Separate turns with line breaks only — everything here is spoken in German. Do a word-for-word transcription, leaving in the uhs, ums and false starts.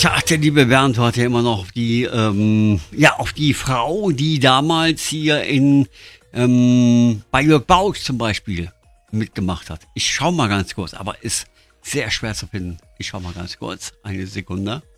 Tja, der liebe Bernd hat ja immer noch auf die, ähm, ja, auf die Frau, die damals hier in, ähm, bei Jörg Bausch zum Beispiel mitgemacht hat. Ich schau mal ganz kurz, aber ist sehr schwer zu finden. Ich schau mal ganz kurz. Eine Sekunde.